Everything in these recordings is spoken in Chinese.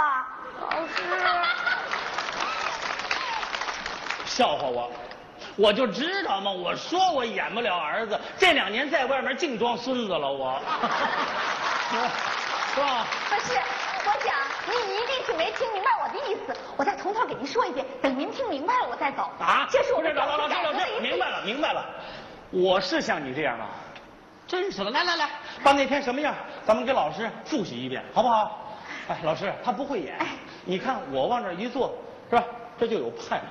吧，老师。 笑话我就知道嘛，我说我演不了儿子，这2年在外面净装孙子了，我。是吧？ 不是，我想您一定是没听明白我的意思，我再从头给您说一遍，等您听明白了我再走。 啊？ 这是我的老师，明白了，我是像你这样的，真是的。来，把那天什么样，咱们给老师复习一遍，好不好？哎，老师他不会演，你看我往这一坐，是吧？这就有派。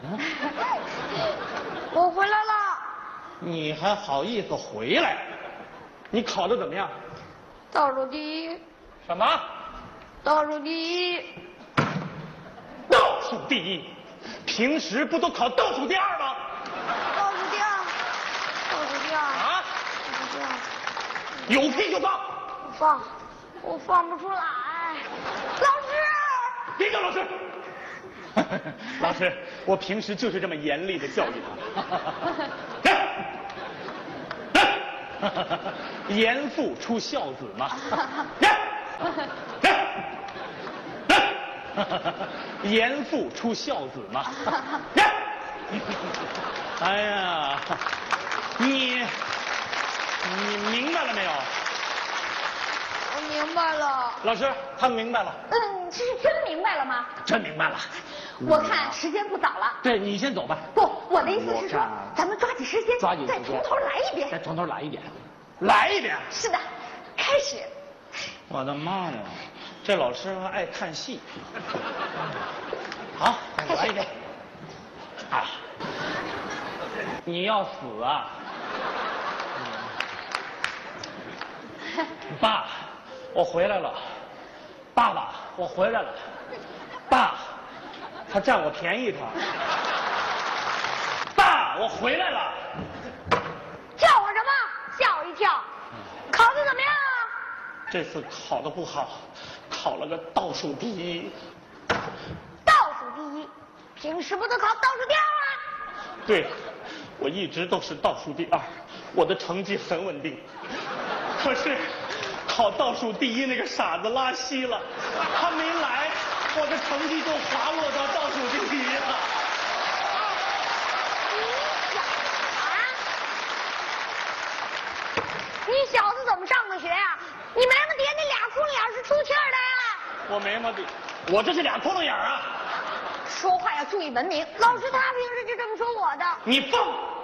我回来了。 你还好意思回来？你考得怎么样？ 倒数第一。 什么？ 倒数第一。 倒数第一？平时不都考倒数第2吗？ 倒数第2。倒数第2。 啊？ 倒数第2。 有屁就放。 我放不出来。老师。 别叫老师。老师，我平时就是这么严厉的教育他。严父出孝子嘛。严父出孝子嘛。哎呀，你明白了没有？ 我明白了。 老师，他们明白了。 这是真明白了吗？ 真明白了。 我看时间不早了。 对，你先走吧。 不，我的意思是说，咱们抓紧时间，再从头来一遍。 再从头来一遍。来一遍。 是的，开始。 我的妈呀，这老师还爱看戏。好，来一遍。啊，你要死啊！爸，我回来了。爸爸，我回来了。爸，他占我便宜他。爸，我回来了。 叫我什么？吓我一跳。考得怎么样啊？ 这次考得不好，考了个倒数第一。 倒数第一？平时不都考倒数第2吗？ 对，我一直都是倒数第2，我的成绩很稳定。可是考倒数第一那个傻子拉稀了，他没来，我的成绩就滑落到倒数第1了。 你小子怎么上的学啊？你眉毛底下那俩窟窿眼是出气儿的呀？ 我眉毛底，我这是俩窟窿眼啊！ 说话要注意文明。老师他平时就这么说我的。 你放！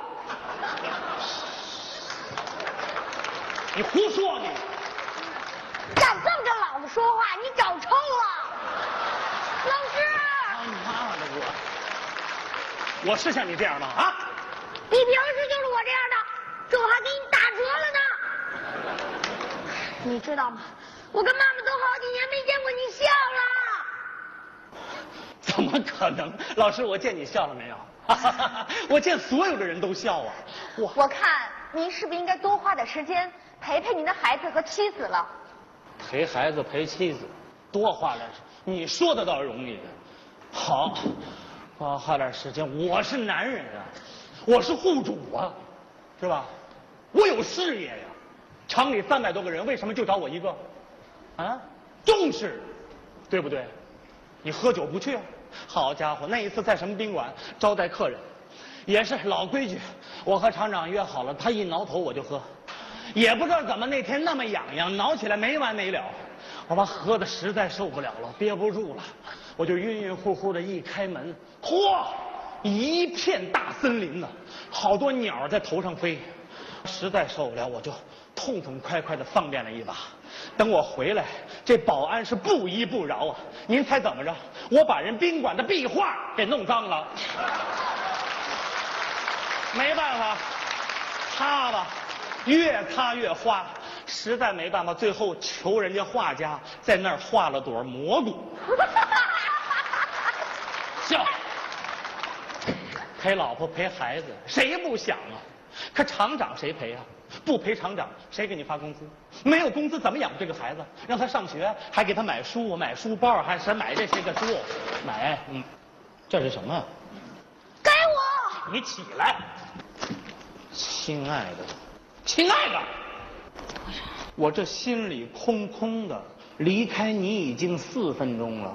你胡说你！ 敢这么跟老子说话，你找抽了！老师！ 他妈的我是像你这样吗？啊？ 你平时就是我这样的，这我还给你打折了呢。你知道吗？我跟妈妈都好几年没见过你笑了。 怎么可能？老师，我见你笑了没有？我见所有的人都笑啊！ 我看您是不是应该多花点时间陪陪您的孩子和妻子了？ 陪孩子陪妻子，多花点，你说的倒容易。好，多花点时间。我是男人啊，我是户主啊，是吧？我有事业呀。厂里300多个人，为什么就找我一个？啊，重视，对不对？你喝酒不去啊？好家伙，那一次在什么宾馆招待客人，也是老规矩，我和厂长约好了，他一挠头我就喝，也不知道怎么那天那么痒痒，挠起来没完没了，我把喝的实在受不了了，憋不住了，我就晕晕乎乎的一开门，嚯，一片大森林呢，好多鸟在头上飞，实在受不了，我就痛痛快快的方便了一把。等我回来，这保安是不依不饶啊！您猜怎么着？我把人宾馆的壁画给弄脏了。没办法，擦吧，越擦越花，实在没办法，最后求人家画家在那儿画了朵蘑菇。笑，陪老婆陪孩子，谁不想啊？可厂长谁赔啊？不赔厂长，谁给你发工资？没有工资怎么养这个孩子？让他上学，还给他买书、买书包，还是买这些个书？买，这是什么？ 给我！ 你起来，亲爱的，亲爱的，我这心里空空的，离开你已经4分钟了。